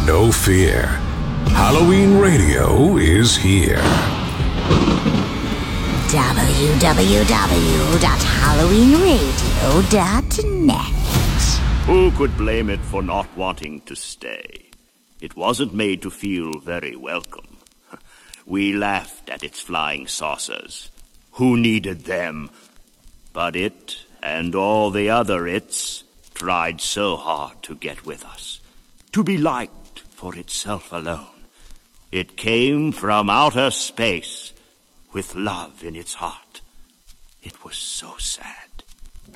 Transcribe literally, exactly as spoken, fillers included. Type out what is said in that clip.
no fear. Halloween Radio is here. w w w dot halloween radio dot net. Who could blame it for not wanting to stay? It wasn't made to feel very welcome. We laughed at its flying saucers. Who needed them? But it, and all the other its, tried so hard to get with us, to be liked for itself alone. It came from outer space, with love in its heart. It was so sad.